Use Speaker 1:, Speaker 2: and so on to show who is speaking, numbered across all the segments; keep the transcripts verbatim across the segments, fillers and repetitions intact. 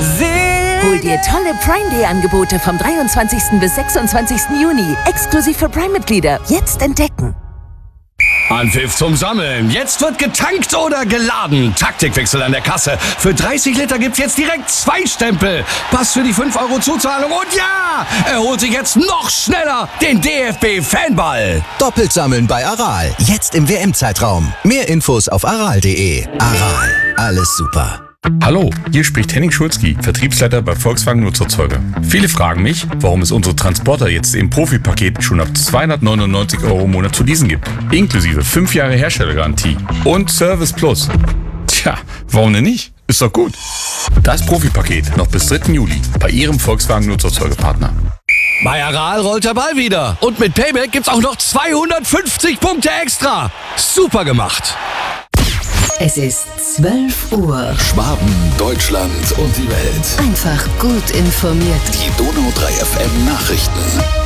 Speaker 1: Hol dir tolle Prime Day Angebote vom dreiundzwanzigsten bis sechsundzwanzigsten Juni. Exklusiv für Prime-Mitglieder. Jetzt entdecken.
Speaker 2: Anpfiff zum Sammeln. Jetzt wird getankt oder geladen. Taktikwechsel an der Kasse. Für dreißig Liter gibt's jetzt direkt zwei Stempel. Pass für die fünf Euro Zuzahlung. Und ja, er holt sich jetzt noch schneller den D F B-Fanball.
Speaker 3: Doppelt sammeln bei Aral. Jetzt im W M-Zeitraum. Mehr Infos auf aral punkt de. Aral. Alles super.
Speaker 4: Hallo, hier spricht Henning Schulzki, Vertriebsleiter bei Volkswagen Nutzerzeuger. Viele fragen mich, warum es unsere Transporter jetzt im Profipaket schon ab zweihundertneunundneunzig Euro im Monat zu leasen gibt. Inklusive fünf Jahre Herstellergarantie und Service Plus. Tja, warum denn nicht? Ist doch gut. Das Profipaket noch bis dritten Juli bei Ihrem Volkswagen Nutzerzeugerpartner.
Speaker 2: Bei Aral rollt der Ball wieder. Und mit Payback gibt's auch noch zweihundertfünfzig Punkte extra. Super gemacht.
Speaker 5: Es ist zwölf Uhr.
Speaker 6: Schwaben, Deutschland und die Welt.
Speaker 5: Einfach gut informiert.
Speaker 6: Die Donau drei F M Nachrichten.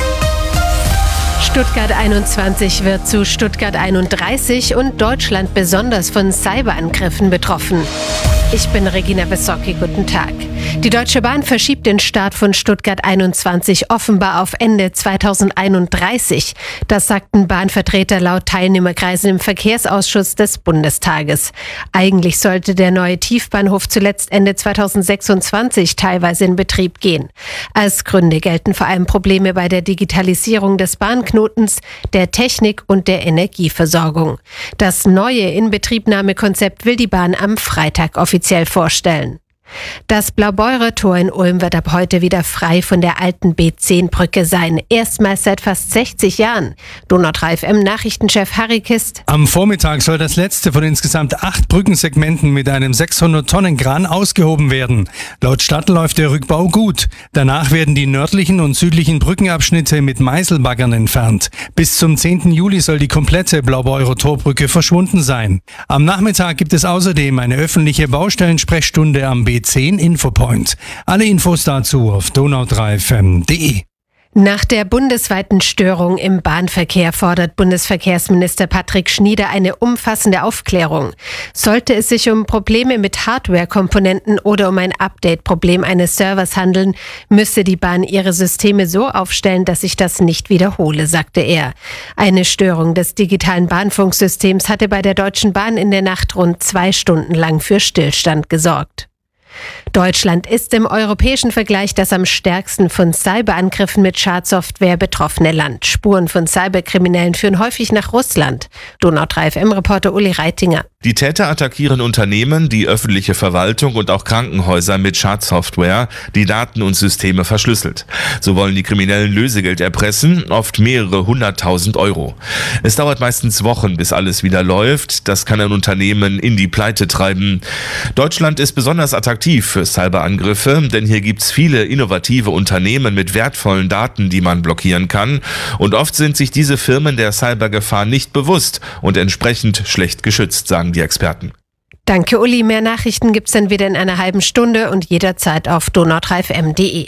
Speaker 7: Stuttgart einundzwanzig wird zu Stuttgart einunddreißig und Deutschland besonders von Cyberangriffen betroffen. Ich bin Regina Wissocki, guten Tag. Die Deutsche Bahn verschiebt den Start von Stuttgart einundzwanzig offenbar auf Ende zweitausendeinunddreißig. Das sagten Bahnvertreter laut Teilnehmerkreisen im Verkehrsausschuss des Bundestages. Eigentlich sollte der neue Tiefbahnhof zuletzt Ende zweitausendsechsundzwanzig teilweise in Betrieb gehen. Als Gründe gelten vor allem Probleme bei der Digitalisierung des Bahnknotens, der Technik und der Energieversorgung. Das neue Inbetriebnahmekonzept will die Bahn am Freitag offiziell vorstellen. Das Blaubeurer-Tor in Ulm wird ab heute wieder frei von der alten B zehn Brücke sein. Erstmals seit fast sechzig Jahren. Donau drei F M-Nachrichtenchef Harry Kist.
Speaker 8: Am Vormittag soll das letzte von insgesamt acht Brückensegmenten mit einem sechshundert Tonnen Kran ausgehoben werden. Laut Stadt läuft der Rückbau gut. Danach werden die nördlichen und südlichen Brückenabschnitte mit Meißelbaggern entfernt. Bis zum zehnten Juli soll die komplette Blaubeurer Torbrücke verschwunden sein. Am Nachmittag gibt es außerdem eine öffentliche Baustellensprechstunde am B zehn Infopoint. Alle Infos dazu auf donau drei F M punkt de.
Speaker 7: Nach der bundesweiten Störung im Bahnverkehr fordert Bundesverkehrsminister Patrick Schnieder eine umfassende Aufklärung. Sollte es sich um Probleme mit Hardware-Komponenten oder um ein Update-Problem eines Servers handeln, müsse die Bahn ihre Systeme so aufstellen, dass sich das nicht wiederhole, sagte er. Eine Störung des digitalen Bahnfunksystems hatte bei der Deutschen Bahn in der Nacht rund zwei Stunden lang für Stillstand gesorgt. Deutschland ist im europäischen Vergleich das am stärksten von Cyberangriffen mit Schadsoftware betroffene Land. Spuren von Cyberkriminellen führen häufig nach Russland. Donau drei F M-Reporter Uli Reitinger.
Speaker 9: Die Täter attackieren Unternehmen, die öffentliche Verwaltung und auch Krankenhäuser mit Schadsoftware, die Daten und Systeme verschlüsselt. So wollen die Kriminellen Lösegeld erpressen, oft mehrere hunderttausend Euro. Es dauert meistens Wochen, bis alles wieder läuft. Das kann ein Unternehmen in die Pleite treiben. Deutschland ist besonders attraktiv für Cyberangriffe, denn hier gibt's viele innovative Unternehmen mit wertvollen Daten, die man blockieren kann. Und oft sind sich diese Firmen der Cybergefahr nicht bewusst und entsprechend schlecht geschützt, sagen die Experten.
Speaker 7: Danke, Uli. Mehr Nachrichten gibt's dann wieder in einer halben Stunde und jederzeit auf donau drei F M punkt de.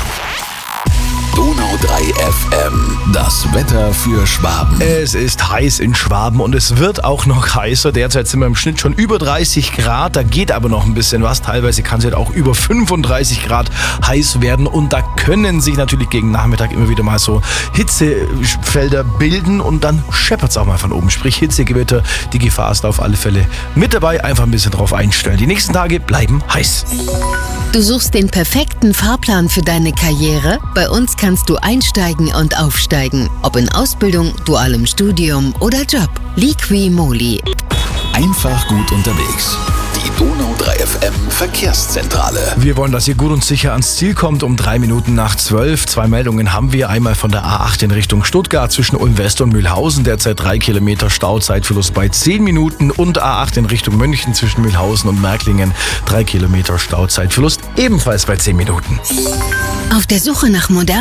Speaker 6: Donau drei F M, das Wetter für Schwaben.
Speaker 10: Es ist heiß in Schwaben und es wird auch noch heißer. Derzeit sind wir im Schnitt schon über dreißig Grad, da geht aber noch ein bisschen was. Teilweise kann es halt auch über fünfunddreißig Grad heiß werden und da können sich natürlich gegen Nachmittag immer wieder mal so Hitzefelder bilden und dann scheppert es auch mal von oben. Sprich Hitzegewitter, die Gefahr ist auf alle Fälle mit dabei. Einfach ein bisschen drauf einstellen. Die nächsten Tage bleiben heiß.
Speaker 5: Du suchst den perfekten Fahrplan für deine Karriere? Bei uns kannst du einsteigen und aufsteigen. Ob in Ausbildung, dualem Studium oder Job. Liqui Moly.
Speaker 6: Einfach gut unterwegs. Die Donau drei F M Verkehrszentrale.
Speaker 10: Wir wollen, dass ihr gut und sicher ans Ziel kommt um drei Minuten nach zwölf. Zwei Meldungen haben wir. Einmal von der A acht in Richtung Stuttgart zwischen Ulm West und Mühlhausen. Derzeit drei Kilometer Stauzeitverlust bei zehn Minuten. Und A acht in Richtung München zwischen Mühlhausen und Märklingen. Drei Kilometer Stauzeitverlust ebenfalls bei zehn Minuten.
Speaker 5: Auf der Suche nach modernen